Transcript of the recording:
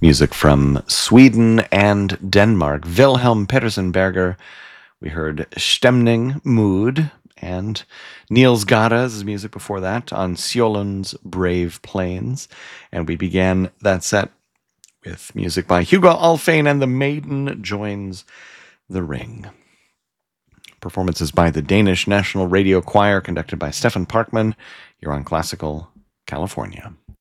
Music from Sweden and Denmark. Wilhelm Petersenberger. We heard Stemning Mood, and Niels Gada's music before that on Sjöland's Brave Plains. And we began that set with music by Hugo Alfvén and The Maiden Joins the Ring. Performances by the Danish National Radio Choir, conducted by Stefan Parkman, here on Classical California.